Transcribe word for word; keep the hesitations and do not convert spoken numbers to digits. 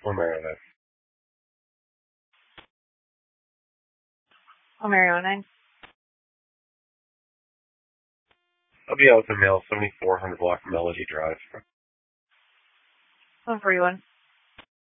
Or Mariana. Oh, Mariana. I'll be out with the mail, seventy-four hundred block Melody Drive. one forty-one.